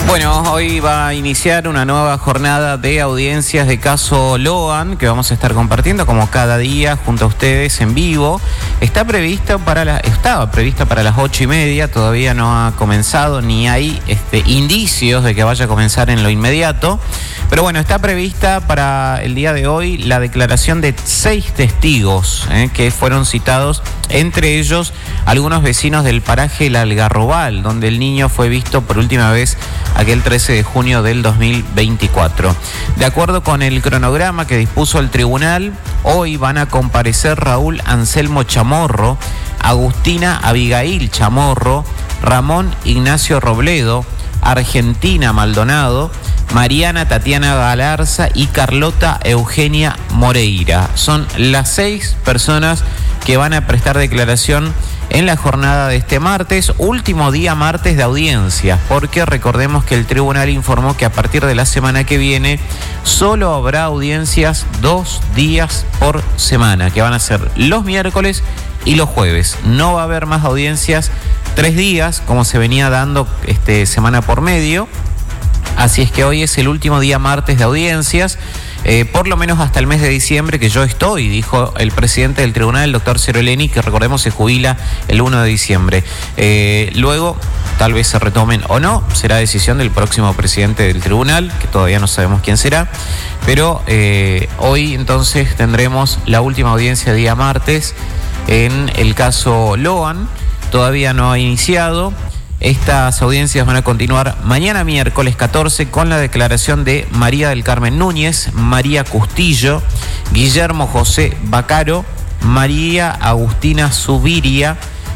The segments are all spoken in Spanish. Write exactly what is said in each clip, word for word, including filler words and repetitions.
Bueno, hoy va a iniciar una nueva jornada de audiencias de caso Loan que vamos a estar compartiendo como cada día junto a ustedes en vivo. Está prevista para la, estaba prevista para las ocho y media, todavía no ha comenzado ni hay este, indicios de que vaya a comenzar en lo inmediato. Pero bueno, está prevista para el día de hoy la declaración de seis testigos eh, que fueron citados, entre ellos algunos vecinos del paraje El Algarrobal, donde el niño fue visto por última vez aquel trece de junio del dos mil veinticuatro. De acuerdo con el cronograma que dispuso el tribunal, hoy van a comparecer Raúl Anselmo Chamorro, Agustina Abigail Chamorro, Ramón Ignacio Robledo, Argentina Maldonado, Mariana Tatiana Galarza y Carlota Eugenia Moreira. Son las seis personas que van a prestar declaración en la jornada de este martes, último día martes de audiencias, porque recordemos que el tribunal informó que a partir de la semana que viene solo habrá audiencias dos días por semana, que van a ser los miércoles y los jueves. No va a haber más audiencias tres días, como se venía dando este, semana por medio. Así es que hoy es el último día martes de audiencias, eh, por lo menos hasta el mes de diciembre, que yo estoy, dijo el presidente del tribunal, el doctor Ceroleni, que recordemos se jubila el primero de diciembre. Eh, luego, tal vez se retomen o no, será decisión del próximo presidente del tribunal, que todavía no sabemos quién será. Pero eh, hoy entonces tendremos la última audiencia día martes en el caso Loan. Todavía no ha iniciado. Estas audiencias van a continuar mañana miércoles catorce con la declaración de María del Carmen Núñez, María Custillo, Guillermo José Bacaro, María Agustina Zubiria,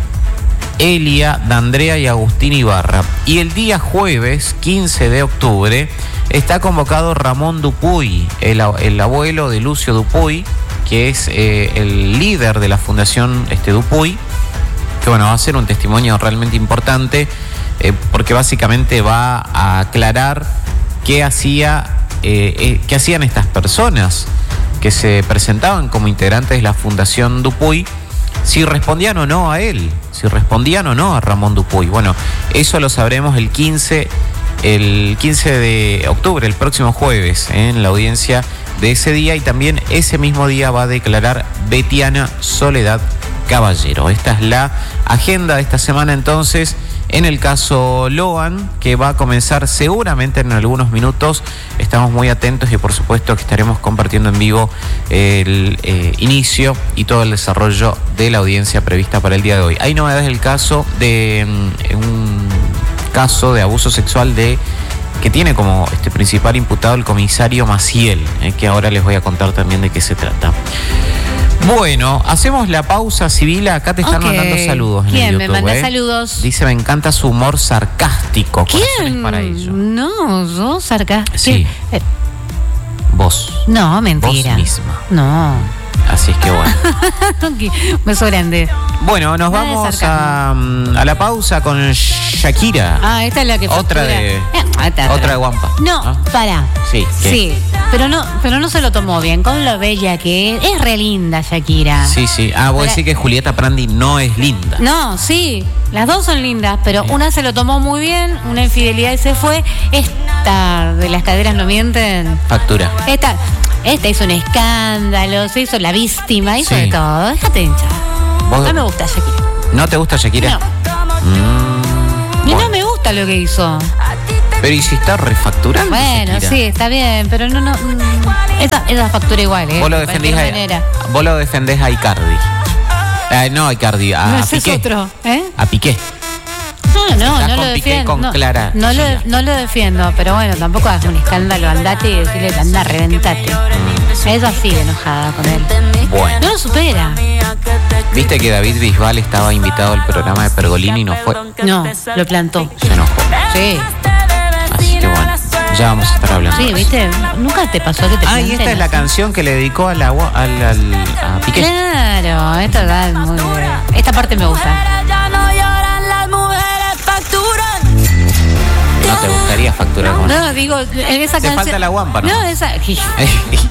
Elia D'Andrea y Agustín Ibarra. Y el día jueves quince de octubre está convocado Ramón Dupuy, el, el abuelo de Lucio Dupuy, que es eh, el líder de la Fundación este, Dupuy, que bueno, va a ser un testimonio realmente importante eh, porque básicamente va a aclarar qué hacía, eh, eh, qué hacían estas personas que se presentaban como integrantes de la Fundación Dupuy, si respondían o no a él, si respondían o no a Ramón Dupuy. Bueno, eso lo sabremos el quince, el quince de octubre, el próximo jueves, eh, en la audiencia de ese día, y también ese mismo día va a declarar Betiana Soledad Caballero. Esta es la agenda de esta semana entonces en el caso Loan, que va a comenzar seguramente en algunos minutos. Estamos muy atentos y por supuesto que estaremos compartiendo en vivo el eh, inicio y todo el desarrollo de la audiencia prevista para el día de hoy. Hay novedades del caso de um, un caso de abuso sexual de que tiene como este principal imputado el comisario Maciel, eh, que ahora les voy a contar también de qué se trata. Bueno, hacemos la pausa, Sibila. Acá te están okay. mandando saludos. ¿Quién en el YouTube, me manda eh? saludos? Dice, me encanta su humor sarcástico. ¿Quién? Para ello. No, yo sarcástico. Sí. Eh. Vos. No, mentira. Vos misma. No. Así es que bueno. Okay. Beso grande. Bueno, nos Nada vamos a, a la pausa con Shakira. Ah, esta es la que Otra de, eh, otra, otra de Guampa. No, ¿Ah? para. Sí. ¿qué? Sí. Pero no, pero no se lo tomó bien, con lo bella que es. Es re linda Shakira. Sí, sí. Ah, vos decís que Julieta Prandi no es linda. No, sí. Las dos son lindas, pero sí. Una se lo tomó muy bien, una infidelidad y se fue. Esta de las caderas no mienten. Factura. Esta, esta hizo un escándalo, se hizo la víctima, hizo sí. de todo. Déjate hinchar. ¿Vos? No me gusta Shakira. ¿No te gusta Shakira? No. Mm, y bueno. no me gusta lo que hizo. Pero ¿y si está refacturando? Bueno, Shakira? sí, está bien, pero no, no. Esa, esa factura igual, ¿eh? Vos lo defendés a, vos lo defendés a Icardi. Eh, no a Icardi, a, no, a ese Piqué. Es otro, ¿eh? A Piqué. No, no, Estás no con lo Piqué defiendo. con No, Clara no, lo, no lo defiendo, pero bueno, tampoco hagas un escándalo, andate y decirle, anda, reventate. Mm. Es así de enojada con él. Bueno. No lo supera. ¿Viste que David Bisbal estaba invitado al programa de Pergolini y no fue? No, lo plantó. Se enojó. Sí. Así que bueno, ya vamos a estar hablando. Sí, ¿viste? Nunca te pasó que te Ah, y esta es la canción que le dedicó al agua, al, al, a Piqué. Claro, esta da muy bien. Esta parte me gusta. ¿No te gustaría facturar con No, digo, en esa canción. Te falta la guampa, ¿no? No, esa.